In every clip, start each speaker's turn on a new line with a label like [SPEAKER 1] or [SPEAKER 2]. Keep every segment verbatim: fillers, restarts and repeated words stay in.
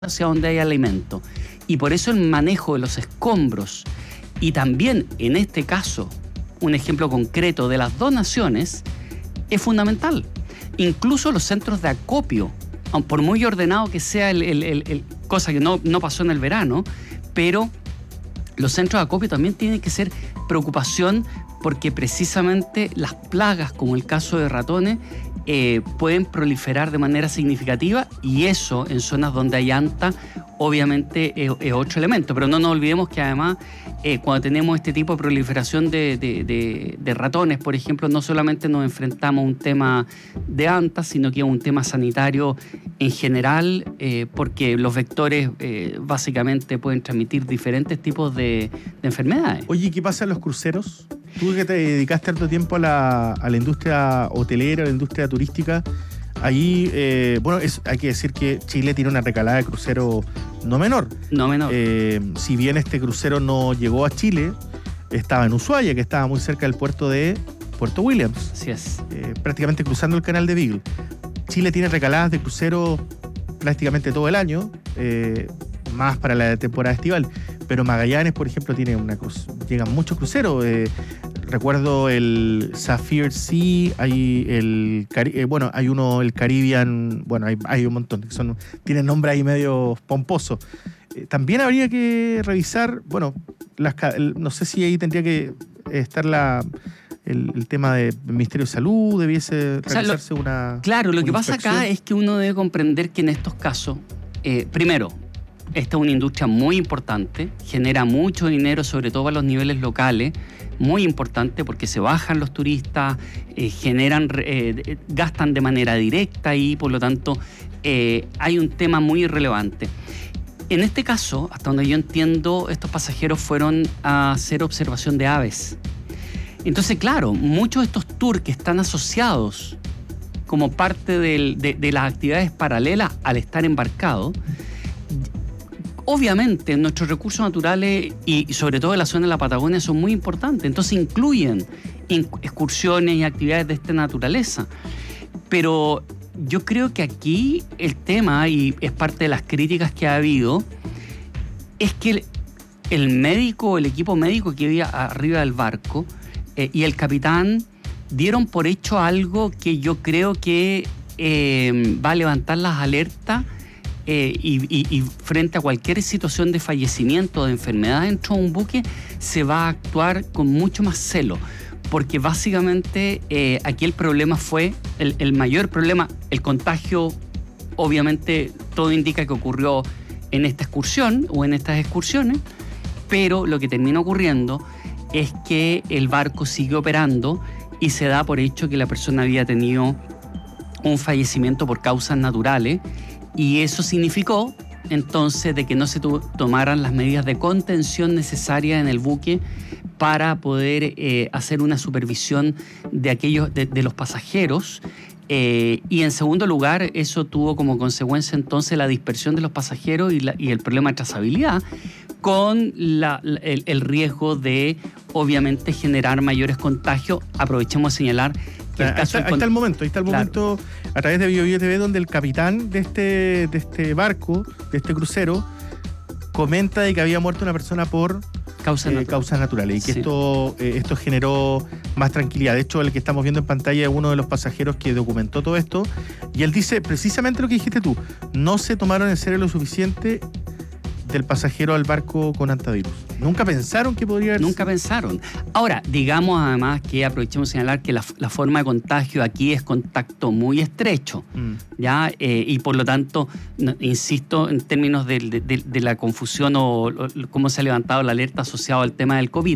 [SPEAKER 1] hacia donde hay alimento. Y por eso el manejo de los escombros y también, en este caso, un ejemplo concreto de las donaciones es fundamental. Incluso los centros de acopio, por muy ordenado que sea, el, el, el, el, cosa que no, no pasó en el verano, pero los centros de acopio también tienen que ser preocupación porque precisamente las plagas, como el caso de ratones, eh, pueden proliferar de manera significativa y eso en zonas donde hay anta obviamente es, es otro elemento. Pero no nos olvidemos que además eh, cuando tenemos este tipo de proliferación de, de, de, de ratones, por ejemplo, no solamente nos enfrentamos a un tema de anta, sino que a un tema sanitario en general, eh, porque los vectores eh, básicamente pueden transmitir diferentes tipos de, de enfermedades.
[SPEAKER 2] Oye, ¿qué pasa en los cruceros? Tú que te dedicaste harto tiempo a la, a la industria hotelera, a la industria turística, ahí, eh, bueno, es, hay que decir que Chile tiene una recalada de crucero no menor.
[SPEAKER 1] No menor.
[SPEAKER 2] Eh, si bien este crucero no llegó a Chile, estaba en Ushuaia, que estaba muy cerca del puerto de Puerto Williams.
[SPEAKER 1] Así es.
[SPEAKER 2] Eh, prácticamente cruzando el canal de Beagle. Chile tiene recaladas de crucero prácticamente todo el año, eh, más para la temporada estival. Pero Magallanes, por ejemplo, tiene una cruz, llegan muchos cruceros. Eh, recuerdo el Sapphire Sea, hay el eh, bueno, hay uno, el Caribbean, bueno, hay, hay un montón que son, tienen nombre ahí medio pomposo. Eh, también habría que revisar, bueno, las, el, no sé si ahí tendría que estar la el, el tema del Ministerio de Salud, debiese realizarse, o sea, lo, una.
[SPEAKER 1] Claro, lo
[SPEAKER 2] una
[SPEAKER 1] que pasa
[SPEAKER 2] inspección.
[SPEAKER 1] Acá es que uno debe comprender que en estos casos, eh, primero, esta es una industria muy importante, genera mucho dinero, sobre todo a los niveles locales, muy importante porque se bajan los turistas, eh, generan, eh, gastan de manera directa y por lo tanto eh, hay un tema muy relevante. En este caso, hasta donde yo entiendo, estos pasajeros fueron a hacer observación de aves. Entonces, claro, muchos de estos tours que están asociados como parte del, de, de las actividades paralelas al estar embarcado, obviamente nuestros recursos naturales y sobre todo en la zona de la Patagonia son muy importantes, entonces incluyen excursiones y actividades de esta naturaleza. Pero yo creo que aquí el tema, y es parte de las críticas que ha habido, es que el, el médico, el equipo médico que había arriba del barco eh, y el capitán dieron por hecho algo que yo creo que eh, va a levantar las alertas. Eh, y, y, y frente a cualquier situación de fallecimiento o de enfermedad dentro de un buque se va a actuar con mucho más celo, porque básicamente eh, aquí el problema fue, el, el mayor problema, el contagio, obviamente todo indica que ocurrió en esta excursión o en estas excursiones, pero lo que termina ocurriendo es que el barco sigue operando y se da por hecho que la persona había tenido un fallecimiento por causas naturales. Y eso significó entonces de que no se tu- tomaran las medidas de contención necesarias en el buque para poder eh, hacer una supervisión de aquellos de, de los pasajeros. Eh, y en segundo lugar, eso tuvo como consecuencia entonces la dispersión de los pasajeros y, la, y el problema de trazabilidad, con la, la, el, el riesgo de obviamente generar mayores contagios. Aprovechemos de señalar que el
[SPEAKER 2] Ahí
[SPEAKER 1] caso
[SPEAKER 2] está, ahí está el momento, ahí está el
[SPEAKER 1] Claro.
[SPEAKER 2] momento a través de Bio Bio T V, donde el capitán de este, de este barco, de este crucero, comenta de que había muerto una persona por
[SPEAKER 1] Causas
[SPEAKER 2] eh,
[SPEAKER 1] naturales.
[SPEAKER 2] causas naturales y que
[SPEAKER 1] Sí.
[SPEAKER 2] esto, eh, esto generó más tranquilidad. De hecho, el que estamos viendo en pantalla es uno de los pasajeros que documentó todo esto y él dice precisamente lo que dijiste tú: no se tomaron en serio lo suficiente del pasajero al barco con antivirus. Nunca pensaron que podría haber...
[SPEAKER 1] Nunca pensaron. Ahora, digamos además que aprovechemos de señalar que la, la forma de contagio aquí es contacto muy estrecho,
[SPEAKER 2] Mm.
[SPEAKER 1] ¿ya? Eh, y por lo tanto, no, insisto, en términos de, de, de, de la confusión o, o cómo se ha levantado la alerta asociada al tema del COVID.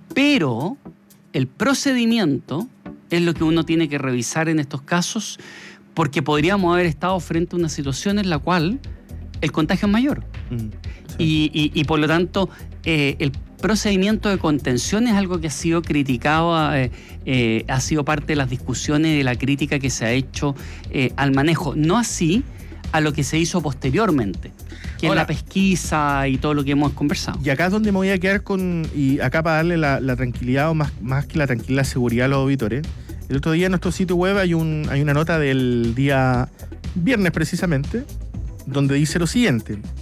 [SPEAKER 1] Pero el procedimiento es lo que uno tiene que revisar en estos casos, porque podríamos haber estado frente a una situación en la cual el contagio es mayor.
[SPEAKER 2] Mm.
[SPEAKER 1] Y, y, y por lo tanto, eh, el procedimiento de contención es algo que ha sido criticado, eh, eh, ha sido parte de las discusiones, de la crítica que se ha hecho eh, al manejo. No así a lo que se hizo posteriormente, que
[SPEAKER 2] Ahora,
[SPEAKER 1] es la pesquisa y todo lo que hemos conversado.
[SPEAKER 2] Y acá es donde me voy a quedar con, y acá para darle la, la tranquilidad, o más, más que la tranquilidad, la seguridad a los auditores. El otro día en nuestro sitio web hay, un, hay una nota del día viernes precisamente, donde dice lo siguiente: